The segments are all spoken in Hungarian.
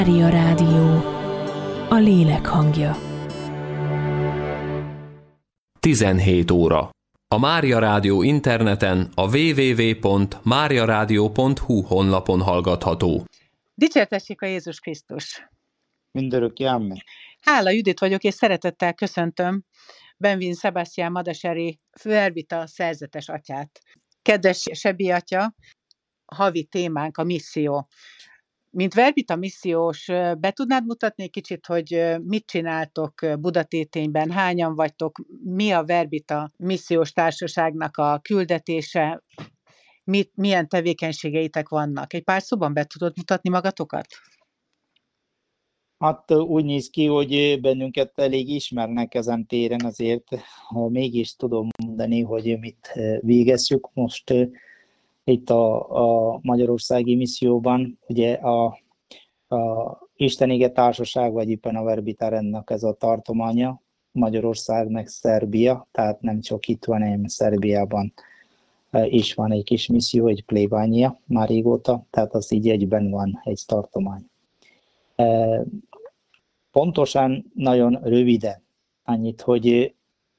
Mária Rádió, a lélek hangja. 17 óra. A Mária Rádió interneten a www.mariaradio.hu honlapon hallgatható. Dicsértessék a Jézus Krisztus! Mindörökké, amen. Hála, Judit vagyok, és szeretettel köszöntöm Benvin Sebastián Madaseri Verbita szerzetes atyát. Kedves Sebi atya, havi témánk a misszió. Mint Verbita missziós, be tudnád mutatni egy kicsit, hogy mit csináltok Budatétényben, hányan vagytok, mi a Verbita missziós társaságnak a küldetése, milyen tevékenységeitek vannak? Egy pár szóban be tudod mutatni magatokat? Hát úgy néz ki, hogy bennünket elég ismernek ezen téren, azért ha mégis tudom mondani, hogy mit végezzük most itt a Magyarországi misszióban. Ugye a Istenige Társaság, vagy éppen a Verbita rendnek ez a tartománya, Magyarország meg Szerbia, tehát nem csak itt van, hanem Szerbiában is van egy kis misszió, egy plébánia már régóta, tehát az így egyben van egy tartomány. Pontosan, nagyon röviden annyit, hogy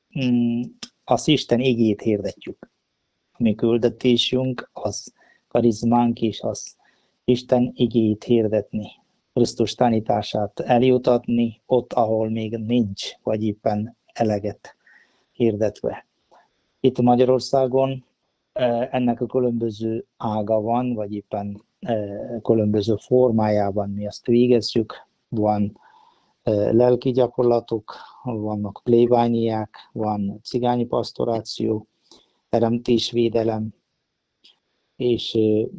az Isten igét hirdetjük. A mi küldetésünk, az karizmánk is az Isten igét hirdetni, Krisztus tanítását eljutatni ott, ahol még nincs, vagy éppen eleget hirdetve. Itt Magyarországon ennek a különböző ága van, vagy éppen különböző formájában mi azt végezzük. Van lelki gyakorlatok, vannak plébániák, van cigányi pastoráció, teremtésvédelem, és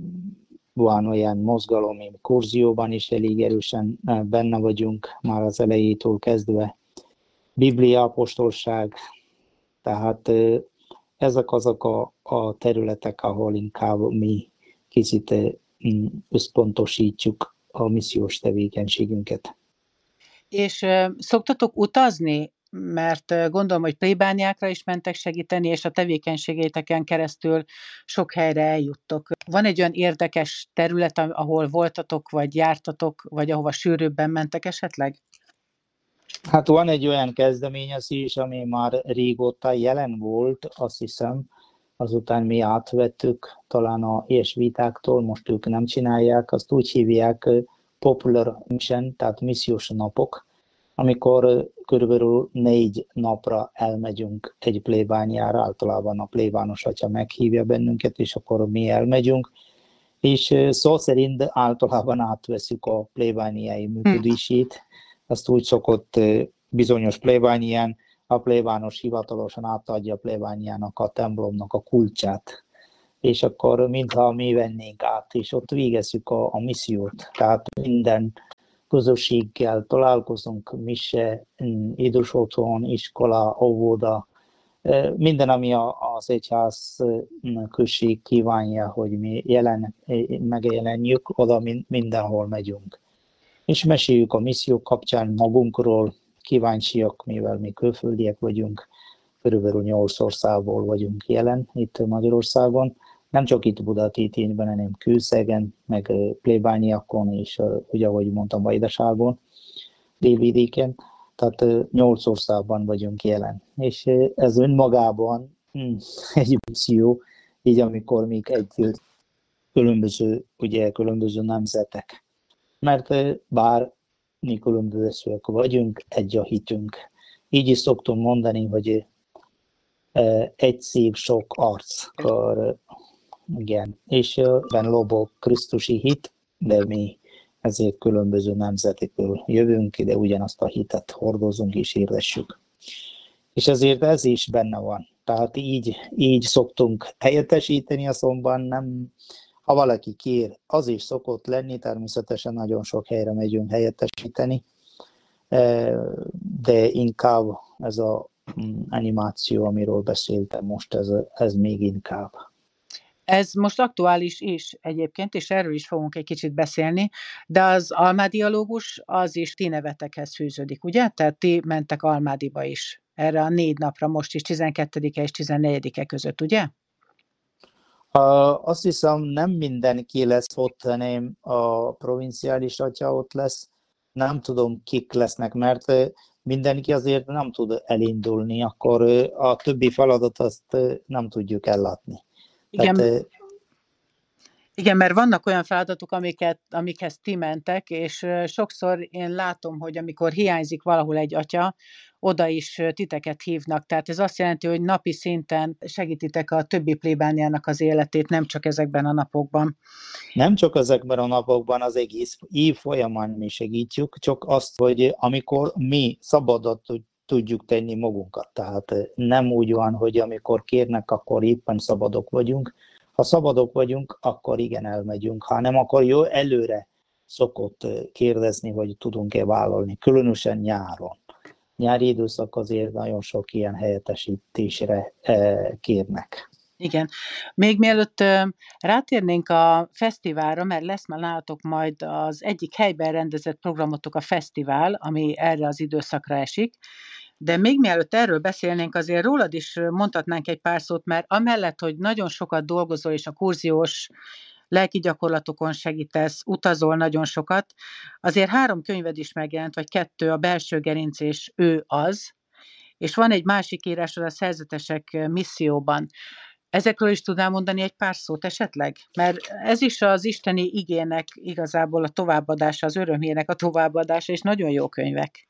van olyan mozgalom, mint Kurzióban is elég erősen benne vagyunk, már az elejétől kezdve. Biblia apostolság, tehát ezek azok a területek, ahol inkább mi kicsit összpontosítjuk a missziós tevékenységünket. És szoktatok utazni? Mert gondolom, hogy plébániákra is mentek segíteni, és a tevékenységeiteken keresztül sok helyre eljuttok. Van egy olyan érdekes terület, ahol voltatok, vagy jártatok, vagy ahova sűrűbben mentek esetleg? Hát van egy olyan kezdeményezés, ami már régóta jelen volt, azt hiszem, azután mi átvettük talán a ilyesvitáktól, most ők nem csinálják, azt úgy hívják Popular Mission, tehát missziós napok, amikor körülbelül 4 napra elmegyünk egy plébániára, általában a plébános atya meghívja bennünket, és akkor mi elmegyünk, és szó szerint általában átveszük a plébániai működését. Azt úgy szokott bizonyos plébánián, a plébános hivatalosan átadja a plébániának a templomnak a kulcsát, és akkor mintha mi vennénk át, és ott végezzük a missziót. Tehát minden közösséggel találkozunk, mise, idős otthon, iskola, óvoda, minden, ami az egyház község kívánja, hogy mi megjelenjük, oda mindenhol megyünk. És meséljük a misszió kapcsán magunkról, kíváncsiak, mivel mi külföldiek vagyunk, körülbelül 8 országból vagyunk jelen itt Magyarországon. Nem csak itt Budatétényben, hanem Kőszegen, meg plébániakon, és ugye, ahogy mondtam, Vajdaságon, délvidéken. Tehát 8 országban vagyunk jelen. És ez önmagában egy misszió, így amikor még egy különböző nemzetek. Mert bár mi különbözőek vagyunk, egy a hitünk. Így is szoktam mondani, hogy egy szív, sok arc. Igen. És ebben lobog Krisztusi hit, de mi ezért különböző nemzetekből jövünk, de ugyanazt a hitet hordozunk és hirdessük. És ezért ez is benne van. Tehát így szoktunk helyettesíteni, azonban nem, ha valaki kér, az is szokott lenni, természetesen nagyon sok helyre megyünk helyettesíteni, de inkább ez az animáció, amiről beszéltem most, ez még inkább. Ez most aktuális is egyébként, és erről is fogunk egy kicsit beszélni, de az almádialógus az is ti nevetekhez fűződik, ugye? Tehát ti mentek Almádiba is erre a 4 napra, most is 12-e és 14-e között, ugye? Azt hiszem, nem mindenki lesz ott, hanem a provinciális atya ott lesz, nem tudom, kik lesznek, mert mindenki azért nem tud elindulni, akkor a többi feladat azt nem tudjuk ellátni. Igen, Tehát, igen, mert vannak olyan feladatok, amikhez ti mentek, és sokszor én látom, hogy amikor hiányzik valahol egy atya, oda is titeket hívnak. Tehát ez azt jelenti, hogy napi szinten segítitek a többi plébániának az életét, nem csak ezekben a napokban. nem csak ezekben a napokban, az egész év folyamán mi segítjük, csak azt, hogy amikor mi szabadot tudjuk tenni magunkat. Tehát nem úgy van, hogy amikor kérnek, akkor éppen szabadok vagyunk. Ha szabadok vagyunk, akkor igen, elmegyünk. Ha nem, akkor jó előre szokott kérdezni, hogy tudunk-e vállalni, különösen nyáron. Nyári időszak azért nagyon sok ilyen helyettesítésre kérnek. Igen. Még mielőtt rátérnénk a fesztiválra, mert lesz már nálatok majd az egyik helyben rendezett programotok, a fesztivál, ami erre az időszakra esik, de még mielőtt erről beszélnénk, azért rólad is mondhatnánk egy pár szót, mert amellett, hogy nagyon sokat dolgozol, és a kurziós lelki gyakorlatokon segítesz, utazol nagyon sokat, azért 3 könyved is megjelent, vagy 2, a Belső Gerinc és Ő az, és van egy másik írásod, a Szerzetesek misszióban. Ezekről is tudnál mondani egy pár szót esetleg? Mert ez is az isteni igének igazából a továbbadása, az örömhírnek a továbbadása, és nagyon jó könyvek.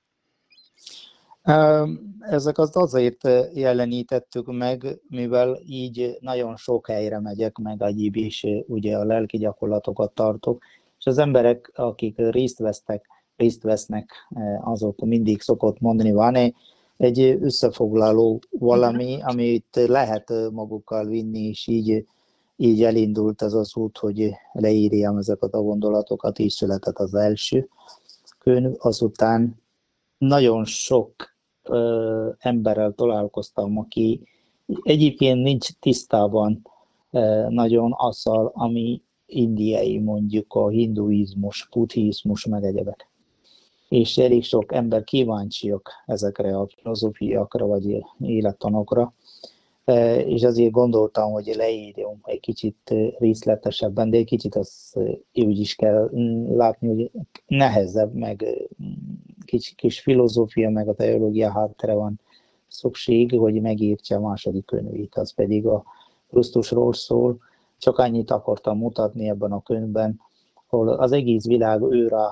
Ezek azt azért jelenítettük meg, mivel így nagyon sok helyre megyek, meg egyéb is ugye a lelki gyakorlatokat tartok, és az emberek, akik részt vesznek, azok mindig szokott mondani, van egy összefoglaló valami, amit lehet magukkal vinni, és így elindult ez az út, hogy leírjam ezeket a gondolatokat, így született az első könyv, azután nagyon sok emberrel találkoztam, aki egyébként nincs tisztában nagyon azzal, ami indiai, mondjuk a hinduizmus, buddhizmus, meg egyebek. És elég sok ember kíváncsiak ezekre a filozófiákra, vagy élettanokra, és azért gondoltam, hogy leírjam egy kicsit részletesebben, de egy kicsit azt úgy is kell látni, hogy nehezebb, meg kis filozófia, meg a teológia háttere van szükség, hogy megértse a második könyvét, az pedig a Krisztusról szól. Csak annyit akartam mutatni ebben a könyvben, ahol az egész világ őre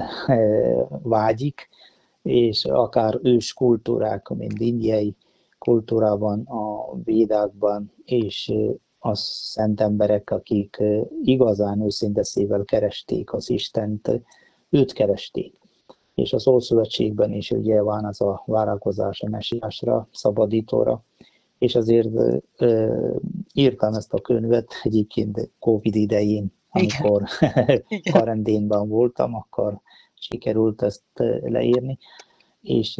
vágyik, és akár ős kultúrák, mint indiai kultúrában, a védákban, és a szent emberek, akik igazán őszinte szívvel keresték az Istent, őt keresték. És az Ószövetségben is ugye van az a várakozás a mesiásra, szabadítóra, és azért írtam ezt a könyvet egyébként Covid idején, amikor karanténban voltam, akkor sikerült ezt leírni, és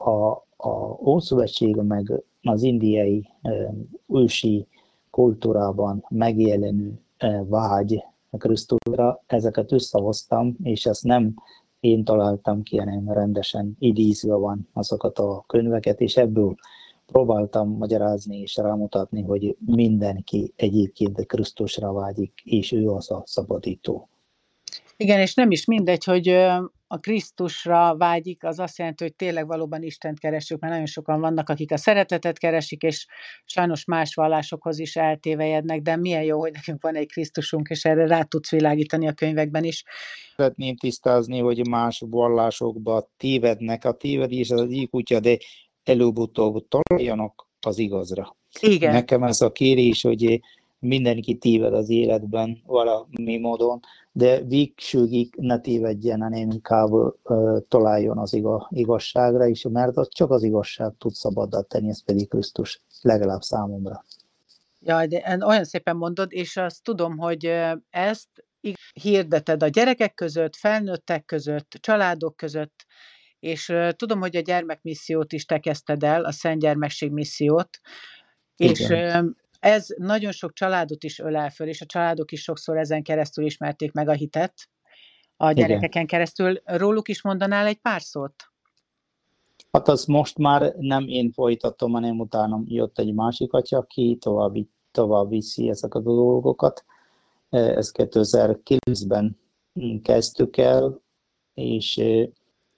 a Ószövetség meg az indiai ősi kultúrában megjelenő vágy Krisztusra, ezeket összehoztam, és ezt nem én találtam ki, hanem rendesen idézve van azokat a könyveket, és ebből próbáltam magyarázni és rámutatni, hogy mindenki egyébként Krisztusra vágyik, és ő az a szabadító. Igen, és nem is mindegy, hogy a Krisztusra vágyik, az azt jelenti, hogy tényleg valóban Istent keressük, mert nagyon sokan vannak, akik a szeretetet keresik, és sajnos más vallásokhoz is eltévejednek, de milyen jó, hogy nekünk van egy Krisztusunk, és erre rá tudsz világítani a könyvekben is. Szeretném tisztázni, hogy más vallásokba tévednek. A tévedés az egyik útja, de előbb-utóbb találjanak az igazra. Igen. Nekem ez a kérés, hogy mindenki téved az életben valami módon, de végsőkig ne tévedjen, hanem inkább találjon az igazságra is, mert az csak az igazság tud szabaddá tenni, ez pedig Krisztus, legalább számomra. Jaj, de olyan szépen mondod, és azt tudom, hogy ezt hirdeted a gyerekek között, felnőttek között, családok között, és tudom, hogy a gyermekmissziót is te kezdted el, a Szent Gyermekség missziót, és ez nagyon sok családot is ölel föl, és a családok is sokszor ezen keresztül ismerték meg a hitet, a gyerekeken keresztül. Róluk is mondanál egy pár szót? Hát azt most már nem én folytatom, hanem utána jött egy másik atya, aki tovább viszi ezeket a dolgokat. Ezt 2009-ben kezdtük el, és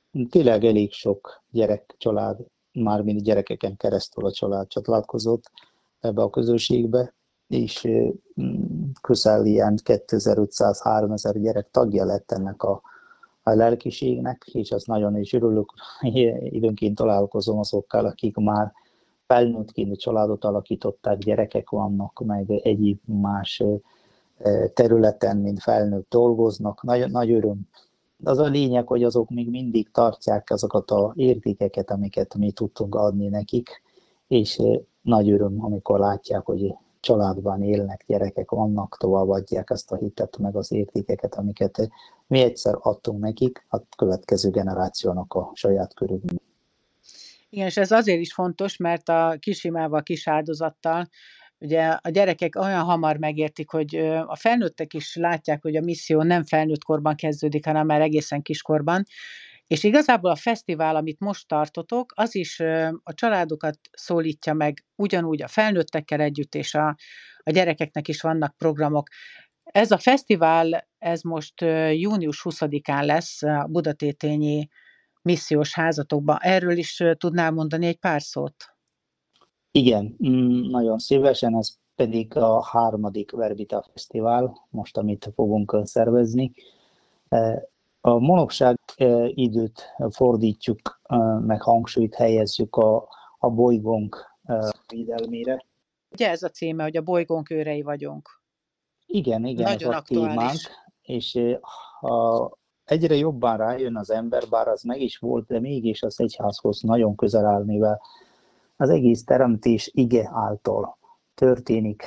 tényleg elég sok család, mármint gyerekeken keresztül a család csatlakozott ebbe a közösségbe, és közel ilyen 2500-3000 gyerek tagja lett ennek a lelkiségnek, és azt nagyon is örülök, időnként találkozom azokkal, akik már felnőttként családot alakították, gyerekek vannak, meg egyéb más területen, mint felnőtt dolgoznak. Nagy öröm. Az a lényeg, hogy azok még mindig tartják azokat az értékeket, amiket mi tudtunk adni nekik, és nagy öröm, amikor látják, hogy családban élnek, gyerekek vannak, továbbadják ezt a hitet, meg az értékeket, amiket mi egyszer adtunk nekik, a következő generációnak a saját körükben. Igen, és ez azért is fontos, mert a kisimával, kis áldozattal, ugye a gyerekek olyan hamar megértik, hogy a felnőttek is látják, hogy a misszió nem felnőtt korban kezdődik, hanem már egészen kiskorban, és igazából a fesztivál, amit most tartotok, az is a családokat szólítja meg ugyanúgy a felnőttekkel együtt, és a gyerekeknek is vannak programok. Ez a fesztivál, ez most június 20-án lesz a Budatétényi missziós házatokban. Erről is tudnál mondani egy pár szót? Igen, nagyon szívesen, ez pedig a 3. Verbita Fesztivál, most amit fogunk szervezni. A manapság időt fordítjuk, meg hangsúlyt helyezzük a bolygónk védelmére. Ugye ez a címe, hogy a bolygónk őrei vagyunk. Igen, nagyon ez a témánk, és egyre jobban rájön az ember, bár az meg is volt, de mégis az egyházhoz nagyon közel áll, mivel az egész teremtés ige által történik.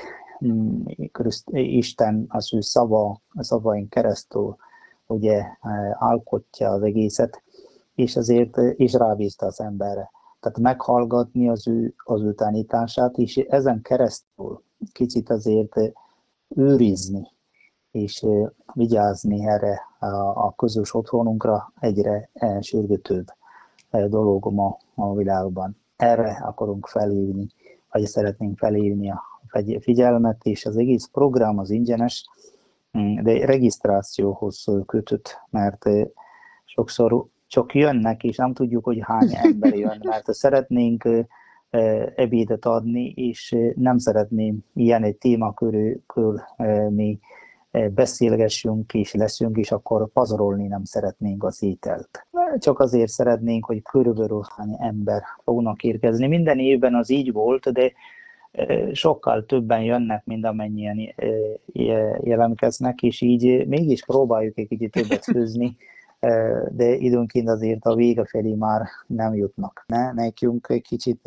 Isten az ő szavain keresztül ugye alkotja az egészet, és azért és rábízta az emberre. Tehát meghallgatni az ő tanítását, és ezen keresztül kicsit azért őrizni, és vigyázni erre a közös otthonunkra egyre sürgetőbb dolog ma a világban. Erre akarunk felhívni, vagy szeretnénk felhívni a figyelmet, és az egész program az ingyenes, de regisztrációhoz kötött, mert sokszor csak jönnek, és nem tudjuk, hogy hány ember jön, mert szeretnénk ebédet adni, és nem szeretném ilyen egy témakörül mi beszélgessünk és leszünk, és akkor pazarolni nem szeretnénk az ételt. Csak azért szeretnénk, hogy körülbelül hány ember fognak érkezni. Minden évben az így volt, de sokkal többen jönnek, mint amennyien jelentkeznek, és így mégis próbáljuk egy kicsit többet főzni, de időnként azért a vége felé már nem jutnak. Nekünk egy kicsit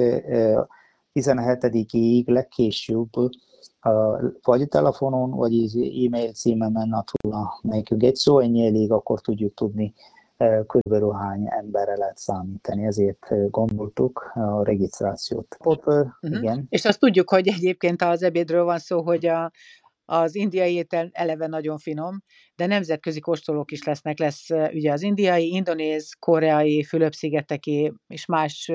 17-ig legkésőbb vagy telefonon, vagy e-mail címemen nekünk egy szó, ennyi elég, akkor tudjuk tudni, körülbelül hány emberre lehet számítani, ezért gondoltuk a regisztrációt. Igen. És azt tudjuk, hogy egyébként az ebédről van szó, hogy az indiai étel eleve nagyon finom, de nemzetközi kóstolók is lesznek. Lesz ugye az indiai, indonéz, koreai, Fülöp-szigeteki és más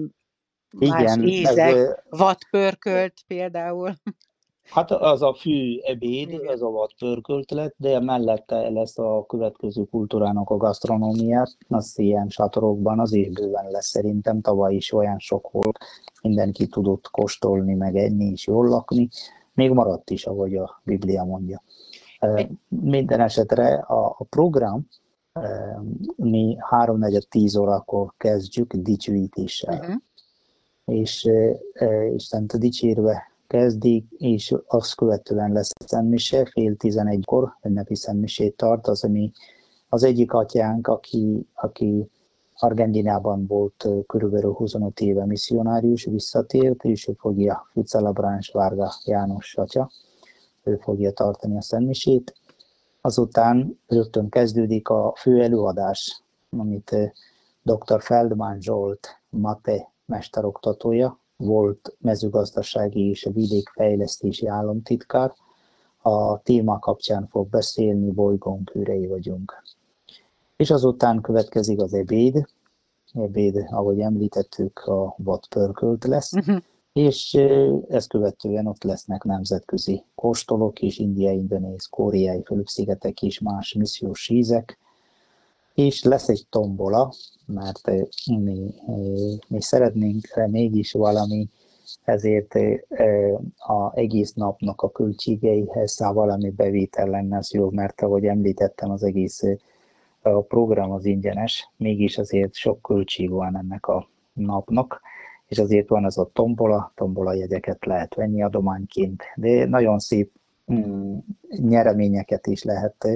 ízek, vadpörkölt például. Hát az a fő ebéd, ez a vadpörkölt lett, de mellette lesz a következő kultúrának a gasztronómiát, az ilyen sátorokban az is bőven lesz szerintem, tavaly is olyan sok volt, mindenki tudott kóstolni, meg enni és jól lakni, még maradt is, ahogy a Biblia mondja. Minden esetre a program, mi 3-4-10 órakor kezdjük dicsőítéssel, és Istent dicsérve kezdik, és azt követően lesz szentmise, 10:30-kor ünnepi szentmisét tart, az egyik atyánk, aki Argentinában volt körülbelül 25 éve misszionárius, visszatért, és ő fogja, Főcelebráns Varga János atya, ő fogja tartani a szentmisét. Azután rögtön kezdődik a fő előadás, amit dr. Feldman Zsolt, Mate mesteroktatója, volt mezőgazdasági és vidékfejlesztési államtitkár, a téma kapcsán fog beszélni, bolygónk őrei vagyunk. És azután következik az ebéd, ahogy említettük, a vadpörkölt lesz, és ezt követően ott lesznek nemzetközi kóstolók és indiai, indonéz, koreai, Fülöp-szigetek és más missziós ízek. és lesz egy tombola, mert mi szeretnénk mégis valami, ezért az egész napnak a költségeihez valami bevétel lenne az jó, mert ahogy említettem, az egész a program az ingyenes, mégis azért sok költség van ennek a napnak, és azért van ez a tombola jegyeket lehet venni adományként, de nagyon szép nyereményeket is lehet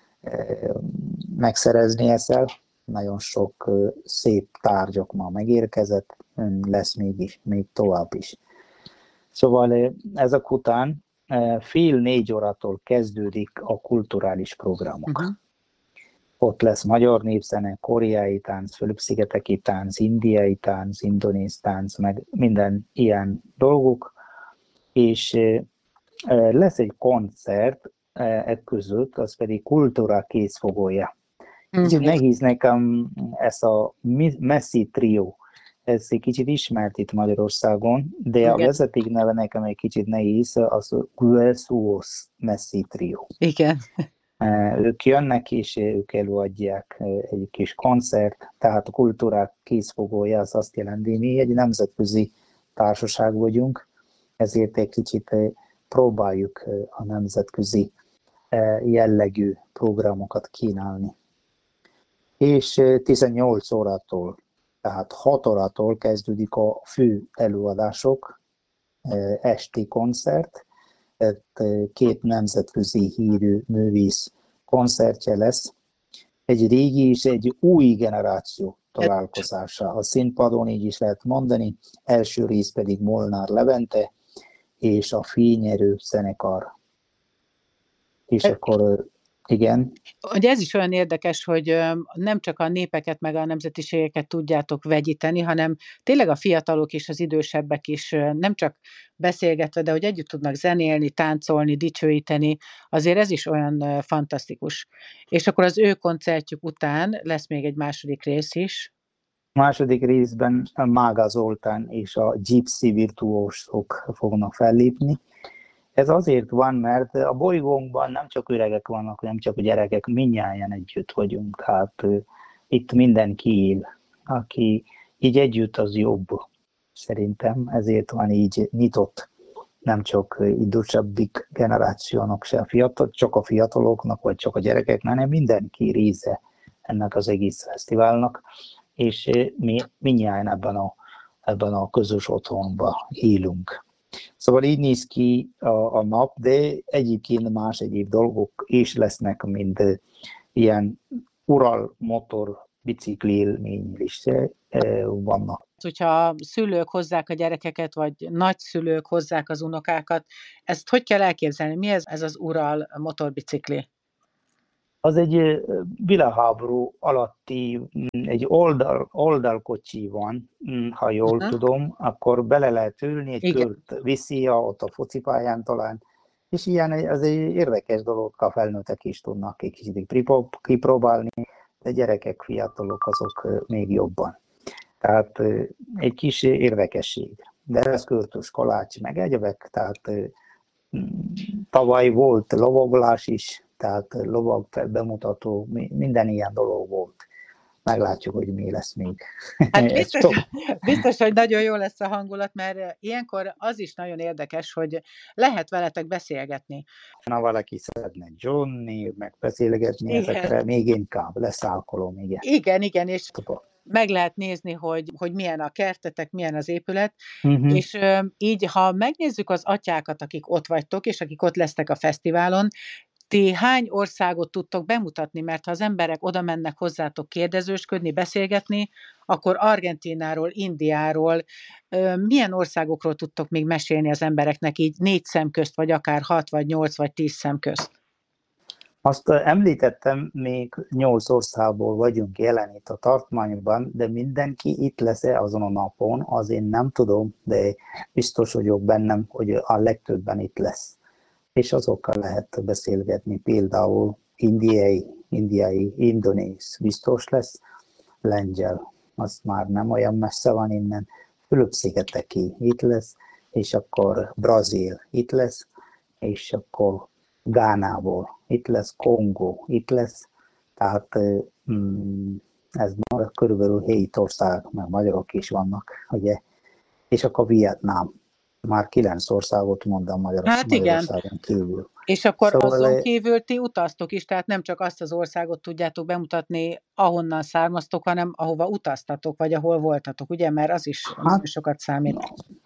megszerezni ezzel. Nagyon sok szép tárgyak ma megérkezett, lesz még tovább is. Szóval ezek után 3:30 órától kezdődik a kulturális programok. Ott lesz magyar népzene, koreai tánc, Fülöp-szigeteki tánc, indiai tánc, indonéz tánc, meg minden ilyen dolgok, és lesz egy koncert között, az pedig kultúra készfogója. Kicsit nehéz nekem ez a Messi Trio, ez egy kicsit ismert itt Magyarországon, de a vezeték neve nekem egy kicsit nehéz, az Guesuos Messi Trio. Igen. Ők jönnek és ők előadják egy kis koncert, tehát a kultúrák készfogója, az azt jelenti, mi egy nemzetközi társaság vagyunk, ezért egy kicsit próbáljuk a nemzetközi jellegű programokat kínálni. És 18 órától, tehát 6 órától kezdődik a fő előadások, esti koncert, 2 nemzetközi hírű művész koncertje lesz, egy régi és egy új generáció találkozása. A színpadon így is lehet mondani, első rész pedig Molnár Levente és a Fényerő zenekar. És akkor igen. Ugye ez is olyan érdekes, hogy nem csak a népeket meg a nemzetiségeket tudjátok vegyíteni, hanem tényleg a fiatalok és az idősebbek is nem csak beszélgetve, de hogy együtt tudnak zenélni, táncolni, dicsőíteni, azért ez is olyan fantasztikus. És akkor az ő koncertjük után lesz még egy második rész is. A második részben Mága Zoltán és a Gypsy virtuósok fognak fellépni. Ez azért van, mert a bolygónkban nem csak öregek vannak, nem csak a gyerekek, mindnyájan együtt vagyunk. Hát itt mindenki él, aki így együtt, az jobb, szerintem. Ezért van így nyitott, nem csak idősebbik generációnak, se fiatal, csak a fiataloknak, vagy csak a gyerekeknek, hanem mindenki része ennek az egész fesztiválnak, és mi mindnyájan ebben a közös otthonban élünk. Szóval így néz ki a nap, de egyébként más egyéb dolgok is lesznek, mint ilyen Ural motor bicikli élmény is vannak. Hogyha szülők hozzák a gyerekeket, vagy nagyszülők hozzák az unokákat, ezt hogy kell elképzelni? Mi ez az Ural motorbicikli? Az egy világháború alatti, egy oldalkocsi van, ha jól tudom, akkor bele lehet ülni, egy kört viszi, ott a focipályán talán, és ilyen az egy érdekes dolog, a felnőttek is tudnak egy kicsit kipróbálni, de gyerekek, fiatalok azok még jobban. Tehát egy kis érdekesség. De ez körtös kalács, meg egyebek, tehát tavaly volt lovaglás is, tehát lovag bemutató, minden ilyen dolog volt. Meglátjuk, hogy mi lesz még. Hát biztos, hogy nagyon jó lesz a hangulat, mert ilyenkor az is nagyon érdekes, hogy lehet veletek beszélgetni. Ha valaki szeretne Johnny, meg beszélgetni ezekre, még inkább lesz alkalom, igen. Igen, és meg lehet nézni, hogy milyen a kertetek, milyen az épület, és így, ha megnézzük az atyákat, akik ott vagytok, és akik ott lesztek a fesztiválon, ti hány országot tudtok bemutatni, mert ha az emberek oda mennek hozzátok kérdezősködni, beszélgetni, akkor Argentínáról, Indiáról, milyen országokról tudtok még mesélni az embereknek így 4 szem közt, vagy akár 6, vagy 8, vagy 10 szem közt? Azt említettem, még 8 országból vagyunk jelen itt a tartományban, de mindenki itt lesz-e azon a napon, az én nem tudom, de biztos vagyok bennem, hogy a legtöbben itt lesz. És azokkal lehet beszélgetni, például indiai, indonéz biztos lesz, lengyel, az már nem olyan messze van innen, Fülöp-szigeteki itt lesz, és akkor Brazil itt lesz, és akkor Gánából itt lesz, Kongó itt lesz, tehát ez már körülbelül 7 ország, meg magyarok is vannak, ugye, és akkor Vietnám. Már 9 országot mondom Hát igen. Magyarországon kívül. És akkor Szóval azon kívül ti utaztok is, tehát nem csak azt az országot tudjátok bemutatni, ahonnan származtok, hanem ahova utaztatok, vagy ahol voltatok, ugye? Mert az is nagyon sokat számít.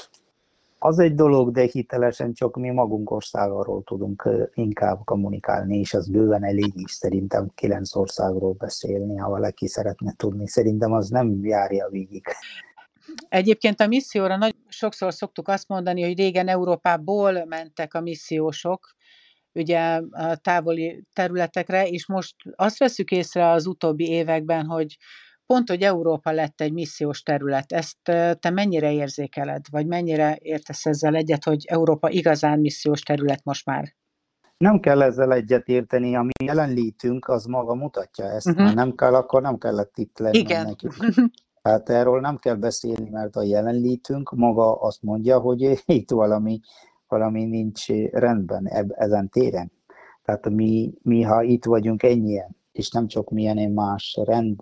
Az egy dolog, de hitelesen csak mi magunk országáról tudunk inkább kommunikálni, és az bőven elég is szerintem 9 országról beszélni, ha valaki szeretne tudni. Szerintem az nem járja végig. Egyébként a misszióra sokszor szoktuk azt mondani, hogy régen Európából mentek a missziósok, ugye a távoli területekre, és most azt veszük észre az utóbbi években, hogy pont, hogy Európa lett egy missziós terület. Ezt te mennyire érzékeled, vagy mennyire értesz ezzel egyet, hogy Európa igazán missziós terület most már? Nem kell ezzel egyet érteni, ami jelenlétünk, az maga mutatja ezt. Ha nem kell, akkor nem kellett itt lenni nekik. Hát erről nem kell beszélni, mert a jelenlétünk maga azt mondja, hogy itt valami nincs rendben ezen téren. Tehát mi ha itt vagyunk ennyien, és nem csak milyen más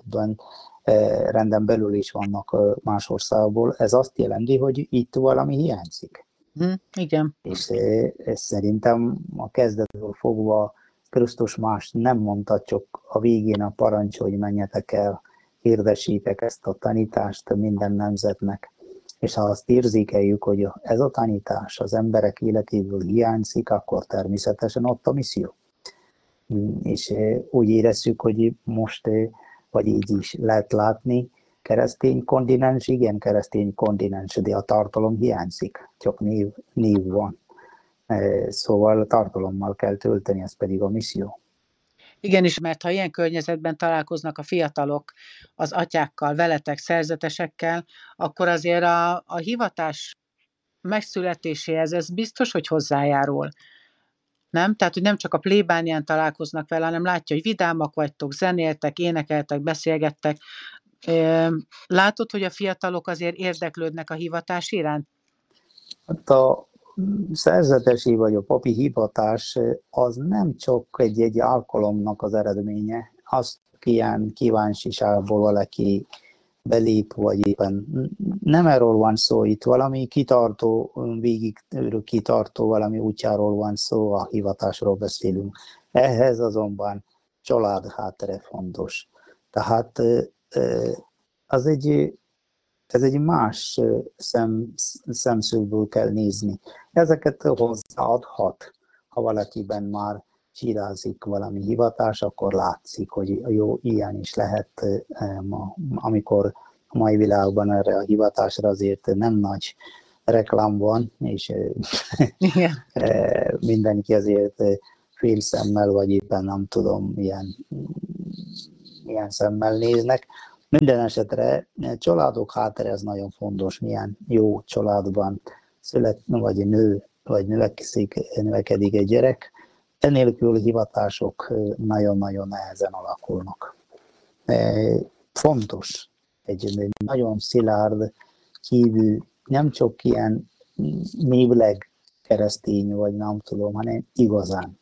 renden belül is vannak más országból, ez azt jelenti, hogy itt valami hiányzik. Igen. És ez szerintem a kezdettől fogva Krisztus más nem mondta, csak a végén a parancs, hogy menjetek el, hirdessétek ezt a tanítást minden nemzetnek. És ha azt érzékeljük, hogy ez a tanítás az emberek életéből hiányzik, akkor természetesen ott a misszió. És úgy érezzük, hogy most, vagy így is lehet látni, keresztény kontinens, igen, keresztény kontinens, de a tartalom hiányzik, csak név van. Szóval tartalommal kell tölteni, ez pedig a misszió. Igenis, mert ha ilyen környezetben találkoznak a fiatalok az atyákkal, veletek, szerzetesekkel, akkor azért a hivatás megszületéséhez ez biztos, hogy hozzájárul. Nem? Tehát, hogy nem csak a plébánián találkoznak vele, hanem látja, hogy vidámak vagytok, zenéltek, énekeltek, beszélgettek. Látod, hogy a fiatalok azért érdeklődnek a hivatás iránt? Hát a szerzetesi vagy a papi hivatás az nem csak egy alkalomnak az eredménye, azt ilyen kíváncsiságból valaki belép, vagy éppen nem erről van szó, itt valami kitartó, végig kitartó valami útjáról van szó, a hivatásról beszélünk. Ehhez azonban család háttere fontos. Tehát ez egy más szemszögből kell nézni. Ezeket hozzáadhat, ha valakiben már csirázik valami hivatás, akkor látszik, hogy jó, ilyen is lehet, amikor a mai világban erre a hivatásra azért nem nagy reklám van, és mindenki azért fél szemmel, vagy éppen nem tudom, milyen szemmel néznek. Minden esetre családok háttere ez nagyon fontos, milyen jó családban szület, vagy nő, vagy növekedik egy gyerek. Enélkül hivatások nagyon-nagyon nehezen alakulnak. Fontos egy nagyon szilárd hívő, nem csak ilyen névleg keresztény, vagy nem tudom, hanem igazán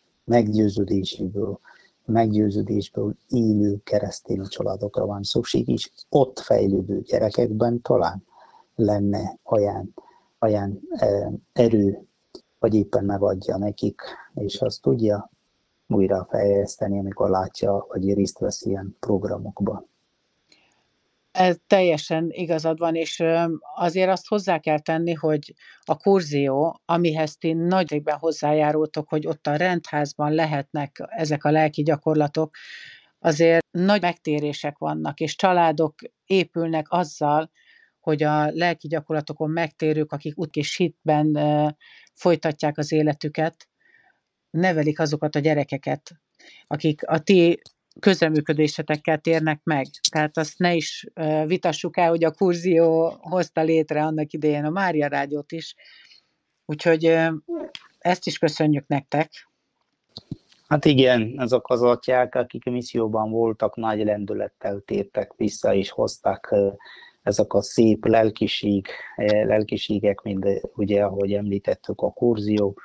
meggyőződésből élő keresztény családokra van szükség, és ott fejlődő gyerekekben talán lenne olyan erő, vagy éppen megadja nekik, és azt tudja újra fejleszteni, amikor látja, vagy részt vesz ilyen programokban. Ez teljesen igazad van, és azért azt hozzá kell tenni, hogy a kurzió, amihez ti nagyrészt hozzájárultok, hogy ott a rendházban lehetnek ezek a lelki gyakorlatok, azért nagy megtérések vannak, és családok épülnek azzal, hogy a lelki gyakorlatokon megtérők, akik úgy és hitben folytatják az életüket, nevelik azokat a gyerekeket, akik a ti közreműködésetekkel térnek meg. Tehát azt ne is vitassuk el, hogy a kurzió hozta létre annak idején a Mária Rádiót is. Úgyhogy ezt is köszönjük nektek. Hát igen, azok az atyák, akik misszióban voltak, nagy lendülettel tértek vissza, és hozták ezek a szép lelkiségek, mint ugye, ahogy említettük, a kurzió,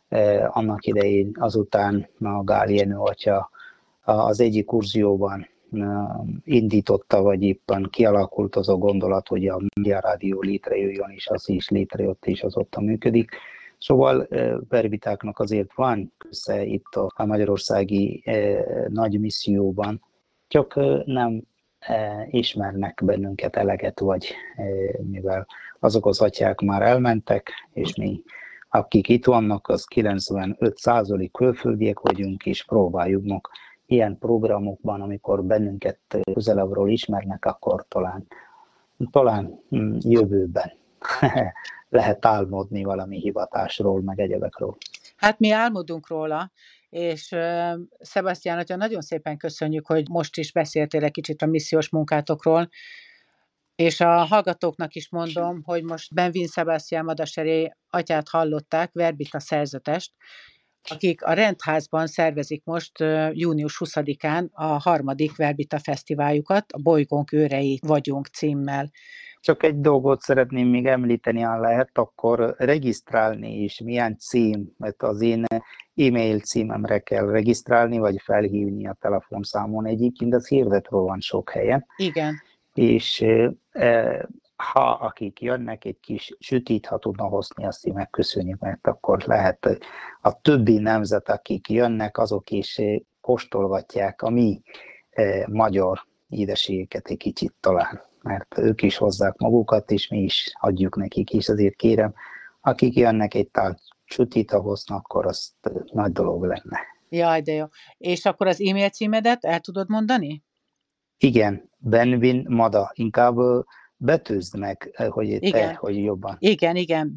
annak idején azután a Gál Jenő atya az egyik kurzióban indította, vagy éppen kialakult az a gondolat, hogy a Magyar Rádió létrejöjjön, és az is létrejött, és azóta működik. Szóval Verbitáknak azért van köze itt a magyarországi nagy misszióban, csak nem ismernek bennünket eleget, vagy mivel azok az atyák már elmentek, és mi, akik itt vannak, az 95% külföldiek vagyunk, és próbáljuk ilyen programokban, amikor bennünket közelebbről ismernek, akkor talán jövőben lehet álmodni valami hivatásról, meg egyebekről. Hát mi álmodunk róla, és Sebastián atya, nagyon szépen köszönjük, hogy most is beszéltél egy kicsit a missziós munkátokról, és a hallgatóknak is mondom, hogy most Benvin Sebastián Madaseri atyát hallották, Verbita szerzetest, akik a rendházban szervezik most június 20-án a 3. Verbita fesztiváljukat, a Bolygónk őrei vagyunk címmel. Csak egy dolgot szeretném még említeni, ha lehet, akkor regisztrálni is, milyen cím, mert az én e-mail címemre kell regisztrálni, vagy felhívni a telefonszámon. Egyébként az hirdetve van sok helyen. Igen. És ha akik jönnek, egy kis sütit, ha tudna hozni, azt így megköszönjük, mert akkor lehet a többi nemzet, akik jönnek, azok is kóstolgatják a mi magyar édességeket egy kicsit talán, mert ők is hozzák magukat, és mi is adjuk nekik, és azért kérem, akik jönnek egy tál sütit, ha hoznak, akkor az nagy dolog lenne. Jaj, de jó. És akkor az e-mail címedet el tudod mondani? Igen, Benvin Mada, inkább betűzd meg, hogy igen. Te, hogy jobban. Igen,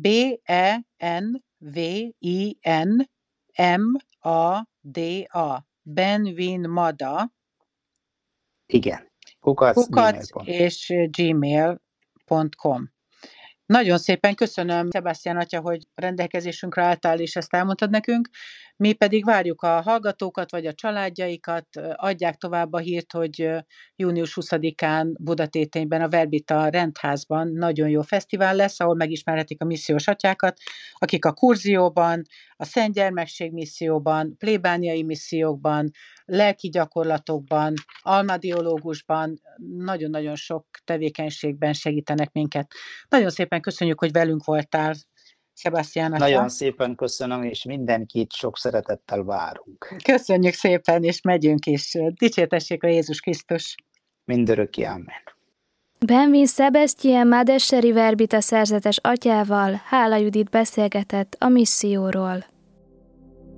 B-E-N-V-I-N-M-A-D-A, Benvin Mada. Igen, kukac és gmail.com. Nagyon szépen köszönöm, Sebastián atya, hogy rendelkezésünkre álltál, és ezt elmondtad nekünk. Mi pedig várjuk a hallgatókat, vagy a családjaikat, adják tovább a hírt, hogy június 20-án Budatétényben, a Verbita rendházban nagyon jó fesztivál lesz, ahol megismerhetik a missziós atyákat, akik a Kurzióban, a Szent Gyermekség misszióban, plébániai missziókban, lelki gyakorlatokban, almadiológusban, nagyon-nagyon sok tevékenységben segítenek minket. Nagyon szépen köszönjük, hogy velünk voltál, Sebastián atya. Nagyon szépen köszönöm, és mindenkit sok szeretettel várunk. Köszönjük szépen, és megyünk is. Dicsértessék a Jézus Krisztus. Mindörökké, amen. Benvin Sebastián Madaseri Verbita szerzetes atyával Hála Judit beszélgetett a misszióról.